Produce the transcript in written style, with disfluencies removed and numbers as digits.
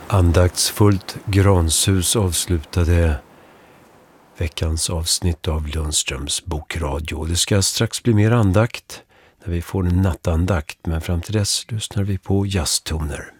Andaktsfullt Granshus avslutade veckans avsnitt av Lundströms bokradio. Det ska strax bli mer andakt när vi får en nattandakt, men fram till dess lyssnar vi på jazztoner.